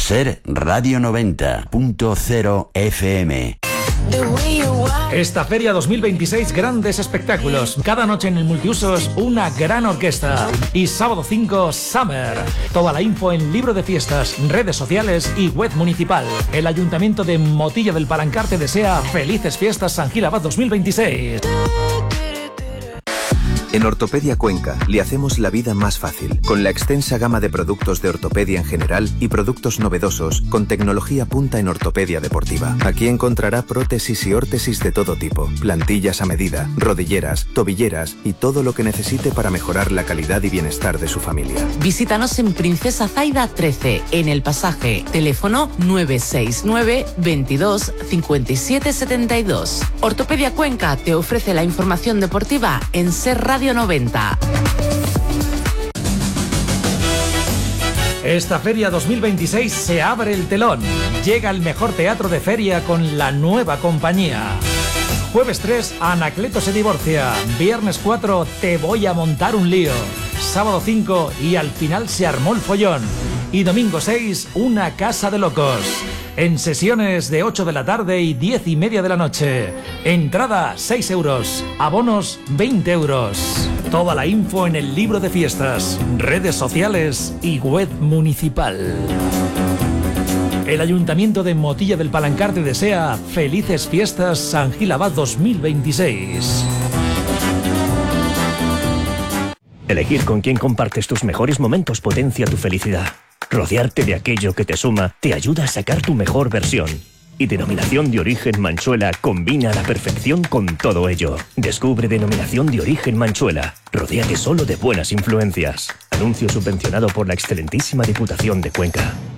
Ser Radio 90.0 FM. Esta Feria 2026, grandes espectáculos. Cada noche en el Multiusos, una gran orquesta. Y sábado 5, Summer. Toda la info en libro de fiestas, redes sociales y web municipal. El Ayuntamiento de Motilla del Palancar te desea felices fiestas San Gil Abad 2026. En Ortopedia Cuenca le hacemos la vida más fácil, con la extensa gama de productos de ortopedia en general y productos novedosos con tecnología punta en ortopedia deportiva. Aquí encontrará prótesis y órtesis de todo tipo, plantillas a medida, rodilleras, tobilleras y todo lo que necesite para mejorar la calidad y bienestar de su familia. Visítanos en Princesa Zaida 13, en El Pasaje. Teléfono 969 22 57 72. Ortopedia Cuenca te ofrece la información deportiva en Ser Radio 90. Esta Feria 2026 se abre el telón. Llega el mejor teatro de feria con la nueva compañía. Jueves 3, Anacleto se divorcia. Viernes 4, Te voy a montar un lío. Sábado 5, y al final se armó el follón. Y domingo 6, Una casa de locos. En sesiones de 8 de la tarde y 10:30 de la noche. Entrada 6 euros. Abonos 20 euros. Toda la info en el libro de fiestas, redes sociales y web municipal. El Ayuntamiento de Motilla del Palancar te desea felices fiestas San Gil Abad 2026. Elegir con quién compartes tus mejores momentos potencia tu felicidad. Rodearte de aquello que te suma te ayuda a sacar tu mejor versión. Y Denominación de Origen Manchuela combina a la perfección con todo ello. Descubre Denominación de Origen Manchuela. Rodéate solo de buenas influencias. Anuncio subvencionado por la excelentísima Diputación de Cuenca.